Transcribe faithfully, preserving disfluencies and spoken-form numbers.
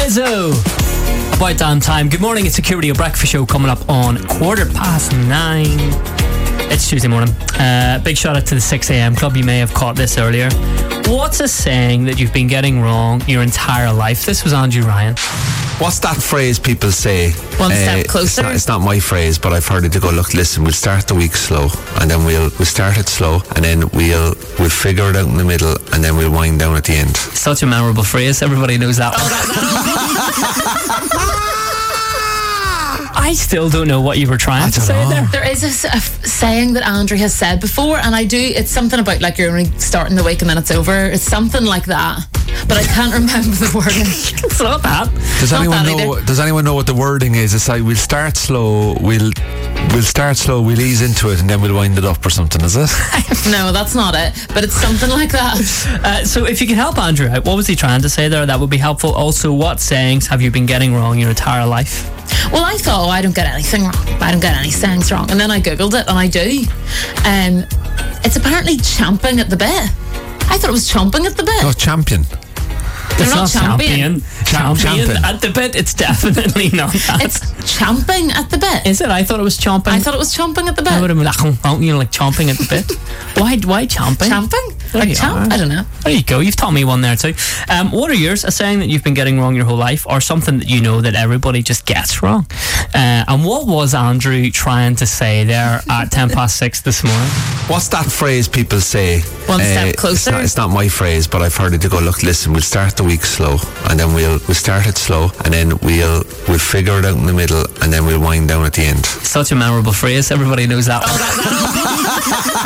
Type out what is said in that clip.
Lizzo. About damn time. Good morning, it's Security of Breakfast Show coming up on quarter past nine. It's Tuesday morning. Uh, big shout out to the six a.m. club. You may have caught this earlier. What's a saying that you've been getting wrong your entire life? This was Andrew Ryan. What's that phrase people say? One step uh, closer. It's not, it's not my phrase, but I've heard it to go, look, listen, we'll start the week slow, and then we'll we'll start it slow, and then we'll we'll figure it out in the middle, and then we'll wind down at the end. Such a memorable phrase. Everybody knows that one. I still don't know what you were trying to say know. there. There is a, s- a f- saying that Andrew has said before, and I do. It's something about like you're only starting the week and then it's over. It's something like that, but I can't remember the wording. It's not that. Does Not anyone that know? either. Does anyone know what the wording is? It's like we'll start slow, we'll we'll start slow, we'll ease into it, and then we'll wind it up or something. Is it? No, that's not it. But it's something like that. Uh, so if you could help Andrew out, what was he trying to say there? That would be helpful. Also, what sayings have you been getting wrong your entire life? Well, I thought, oh, I don't get anything wrong. I don't get any sayings wrong. And then I googled it, and I do. Um, it's apparently champing at the bit. I thought it was chomping at the bit. No, champion. They're It's not champion. Champion. Champion Champing. at the bit. It's definitely not that. It's champing at the bit. Is it? I thought it was chomping. I thought it was chomping at the I would bit. have been like, you know, like chomping at the bit. Why? Why chomping? Champing? There Like you champ? are. I don't know. There you go. You've taught me one there too. Um, what are yours? A saying that you've been getting wrong your whole life, or something that you know that everybody just gets wrong? Uh, and what was Andrew trying to say there at ten past six this morning? What's that phrase people say? One step It's closer. not, it's not my phrase, but I've heard it to go, look, listen, we'll start the week slow, and then we'll we'll start it slow, and then we'll we'll figure it out in the middle, and then we'll wind down at the end. Such a memorable phrase. Everybody knows that one.